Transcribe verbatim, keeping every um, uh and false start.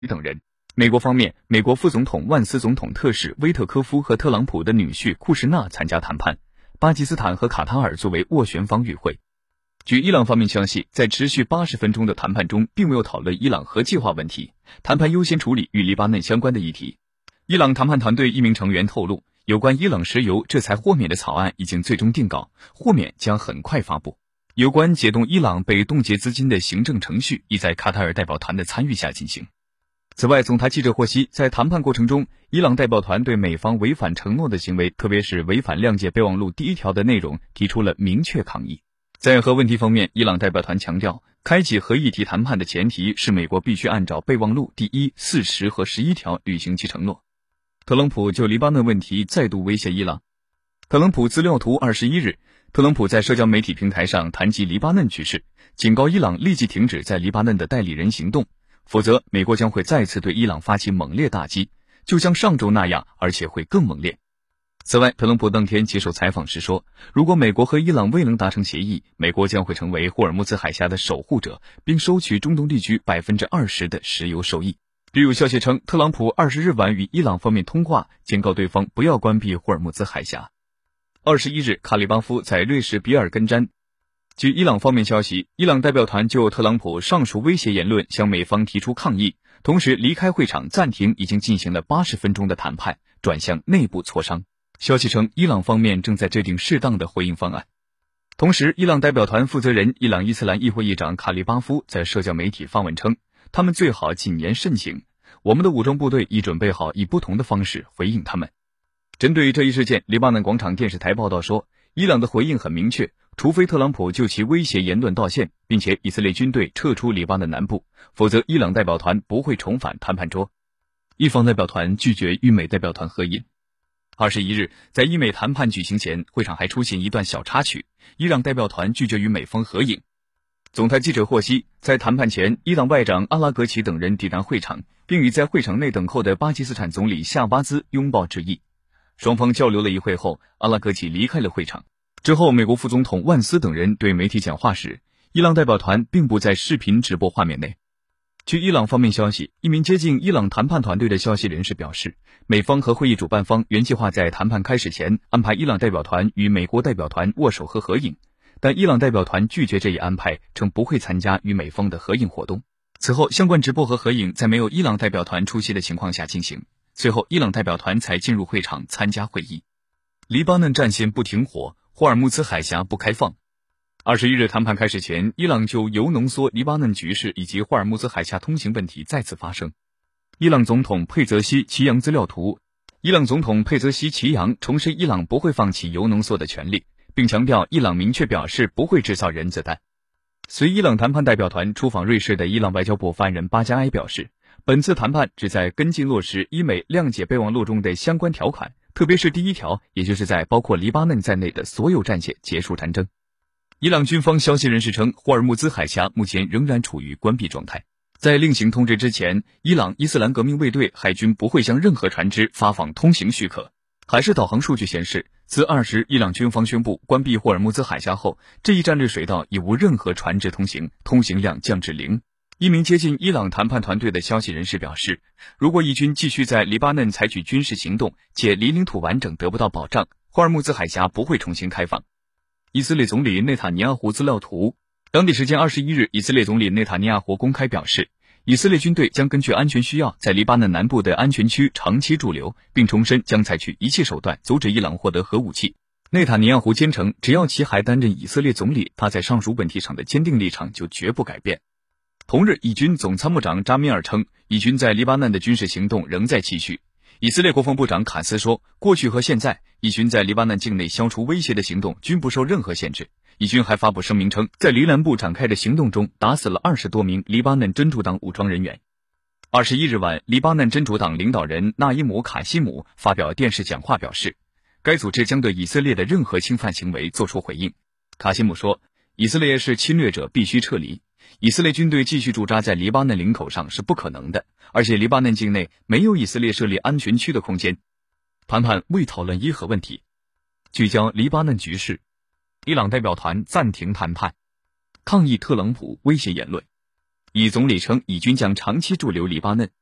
等人。美国方面，美国副总统万斯总统特使威特科夫和特朗普的女婿库什纳参加谈判，巴基斯坦和卡塔尔作为斡旋方与会。据伊朗方面消息，在持续八十分钟的谈判中，并没有讨论伊朗核计划问题，谈判优先处理与黎巴嫩相关的议题。伊朗谈判团队一名成员透露，有关伊朗石油制裁豁免的草案已经最终定稿，豁免将很快发布。有关解冻伊朗被冻结资金的行政程序已在卡塔尔代表团的参与下进行。此外，总台记者获悉，在谈判过程中，伊朗代表团对美方违反承诺的行为，特别是违反谅解备忘录第一条的内容，提出了明确抗议。在核问题方面，伊朗代表团强调，开启核议题谈判的前提是美国必须按照备忘录第一、四十和十一条履行其承诺。特朗普就黎巴嫩问题再度威胁伊朗。特朗普资料图二十一日，特朗普在社交媒体平台上谈及黎巴嫩局势，警告伊朗立即停止在黎巴嫩的代理人行动，否则美国将会再次对伊朗发起猛烈打击，就像上周那样，而且会更猛烈。此外，特朗普当天接受采访时说，如果美国和伊朗未能达成协议，美国将会成为霍尔木兹海峡的守护者，并收取中东地区 百分之二十 的石油收益。据有消息称，特朗普二十日晚与伊朗方面通话，警告对方不要关闭霍尔木兹海峡。二十一日，卡里巴夫在瑞士比尔根詹。据伊朗方面消息，伊朗代表团就特朗普上述威胁言论向美方提出抗议，同时离开会场暂停已经进行了八十分钟的谈判，转向内部磋商。消息称，伊朗方面正在制定适当的回应方案。同时，伊朗代表团负责人伊朗伊斯兰议会议长卡里巴夫在社交媒体发文称，他们最好谨言慎行，我们的武装部队已准备好以不同的方式回应他们。针对这一事件，黎巴嫩广场电视台报道说，伊朗的回应很明确，除非特朗普就其威胁言论道歉，并且以色列军队撤出黎巴嫩南部，否则伊朗代表团不会重返谈判桌。伊方代表团拒绝与美代表团合影。二十一日，在伊美谈判举行前，会场还出现一段小插曲，伊朗代表团拒绝与美方合影。总台记者获悉，在谈判前，伊朗外长阿拉格齐等人抵达会场，并与在会场内等候的巴基斯坦总理夏巴兹拥抱致意。双方交流了一会后，阿拉格齐离开了会场。之后，美国副总统万斯等人对媒体讲话时，伊朗代表团并不在视频直播画面内。据伊朗方面消息，一名接近伊朗谈判团队的消息人士表示，美方和会议主办方原计划在谈判开始前安排伊朗代表团与美国代表团握手和合影，但伊朗代表团拒绝这一安排，称不会参加与美方的合影活动。此后，相关直播和合影在没有伊朗代表团出席的情况下进行，随后伊朗代表团才进入会场参加会议。黎巴嫩战线不停火，霍尔木兹海峡不开放。二十一日谈判开始前，伊朗就铀浓缩黎巴嫩局势以及霍尔木兹海峡通行问题再次发生。伊朗总统佩泽西奇扬资料图，伊朗总统佩泽西奇扬重申伊朗不会放弃铀浓缩的权利，并强调伊朗明确表示不会制造人子弹。随伊朗谈判代表团出访瑞士的伊朗外交部发言人巴加埃表示，本次谈判旨在跟进落实伊美谅解备忘录中的相关条款，特别是第一条，也就是在包括黎巴嫩在内的所有战线结束战争。伊朗军方消息人士称，霍尔木兹海峡目前仍然处于关闭状态。在另行通知之前，伊朗伊斯兰革命卫队海军不会向任何船只发放通行许可。海事导航数据显示，自二十伊朗军方宣布关闭霍尔木兹海峡后，这一战略水道已无任何船只通行，通行量降至零。一名接近伊朗谈判团队的消息人士表示，如果伊军继续在黎巴嫩采取军事行动，且离领土完整得不到保障，霍尔木兹海峡不会重新开放。以色列总理内塔尼亚胡资料图，当地时间二十一日，以色列总理内塔尼亚胡公开表示，以色列军队将根据安全需要在黎巴嫩南部的安全区长期驻留，并重申将采取一切手段阻止伊朗获得核武器。内塔尼亚胡坚称，只要其还担任以色列总理，他在上述问题上的坚定立场就绝不改变。同日，以军总参谋长扎米尔称，以军在黎巴嫩的军事行动仍在继续。以色列国防部长坎斯说，过去和现在，以军在黎巴嫩境内消除威胁的行动均不受任何限制。以军还发布声明称，在黎南部展开的行动中打死了二十多名黎巴嫩真主党武装人员。二十一日晚，黎巴嫩真主党领导人纳伊姆·卡西姆发表电视讲话表示，该组织将对以色列的任何侵犯行为作出回应。卡西姆说，以色列是侵略者，必须撤离。以色列军队继续驻扎在黎巴嫩领口上是不可能的，而且黎巴嫩境内没有以色列设立安全区的空间。谈判未讨论伊核问题，聚焦黎巴嫩局势。伊朗代表团暂停谈判，抗议特朗普威胁言论。以总理称，以军将长期驻留黎巴嫩。